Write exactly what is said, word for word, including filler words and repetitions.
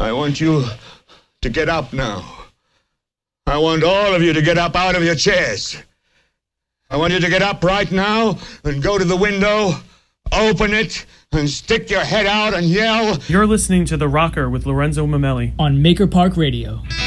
I want you to get up now. I want all of you to get up out of your chairs. I want you to get up right now and go to the window, open it, and stick your head out and yell. You're listening to The Rocker with Lorenzo Mamelli on Maker Park Radio.